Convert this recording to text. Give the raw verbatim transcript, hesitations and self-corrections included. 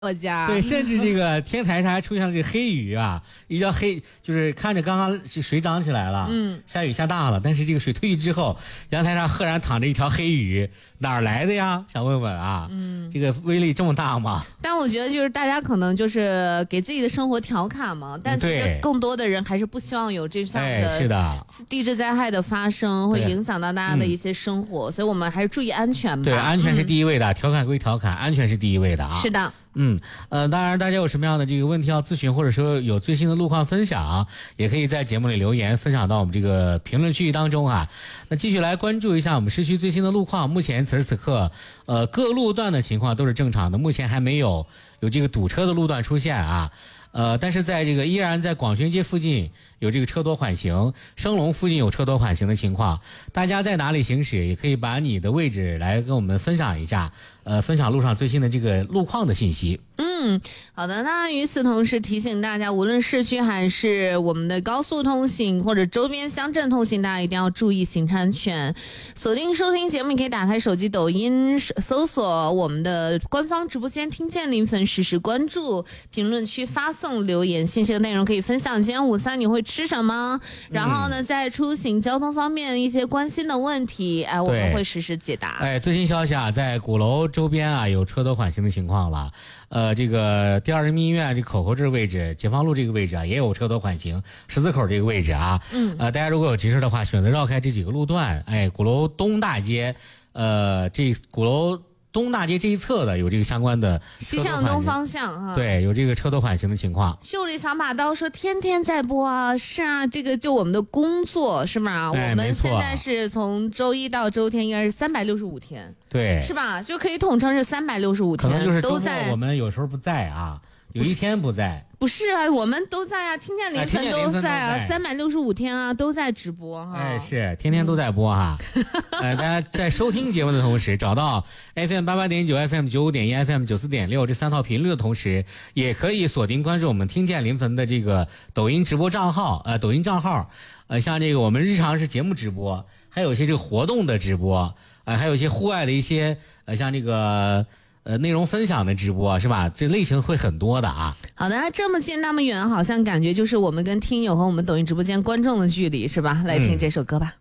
我家对，甚至这个天台上还出现了这个黑雨啊，一条黑就是看着刚刚这水涨起来了，嗯，下雨下大了，但是这个水退去之后，阳台上赫然躺着一条黑雨，哪儿来的呀？想问问啊，嗯，这个威力这么大吗？ 但我觉得就是大家可能就是给自己的生活调侃嘛，但其实更多的人还是不希望有这项的是的地质灾害的发生，会影响到大家的一些生活，嗯、所以我们还是注意安全吧。 对，安全是第一位的，嗯、调侃归调侃，安全是第一位的啊。 是的。 嗯，呃，当然，大家有什么样的这个问题要咨询，或者说有最新的路况分享，也可以在节目里留言分享到我们这个评论区域当中啊。那继续来关注一下我们市区最新的路况。目前此时此刻，呃，各路段的情况都是正常的，目前还没有有这个堵车的路段出现啊。呃，但是在这个依然在广宣街附近有这个车多缓行，升龙附近有车多缓行的情况，大家在哪里行驶也可以把你的位置来跟我们分享一下，呃，分享路上最新的这个路况的信息。 嗯，好的。那与此同时提醒大家，无论市区还是我们的高速通行或者周边乡镇通行，大家一定要注意行车安全。锁定收听节目，你可以打开手机抖音搜索我们的官方直播间，听见临粉实时关注，评论区发送留言信息的内容可以分享今天午餐你会吃什么，然后呢，在出行交通方面一些关心的问题，哎，我们会实时解答。 哎，最新消息啊，在鼓楼周边啊有车多缓行的情况了。呃，这个第二人民医院这口口这个位置，解放路这个位置啊，也有车多缓行，十字口这个位置啊，嗯，呃，大家如果有急事的话，选择绕开这几个路段。哎，鼓楼东大街，呃，这鼓楼东大街这一侧的有这个相关的西向东方向哈， 对，有这个车多缓行的情况。 秀丽藏把刀说天天在播啊，是啊，这个就我们的工作是吗？ 哎、 我们现在是从周一到周天，应该是三百六十五天， 对， 是吧？就可以统称是三百六十五天， 可能就是都在。 我们有时候不在啊，有一天不在。 不是啊，我们都在啊，听见临粉都在啊，三百六十五天啊，都在直播哈。 哎，是天天都在播哈。呃，大家在收听节目的同时，找到 F M 八八点九、F M 九五点一、F M 九四点六这三套频率的同时，也可以锁定关注我们听见临粉的这个抖音直播账号，呃，抖音账号，呃，像这个我们日常是节目直播，还有一些这个活动的直播，呃，还有一些户外的一些，呃，像这个。呃，内容分享的直播是吧？这类型会很多的啊。 好的，这么近那么远，好像感觉就是我们跟听友和我们抖音直播间观众的距离是吧？来听这首歌吧。嗯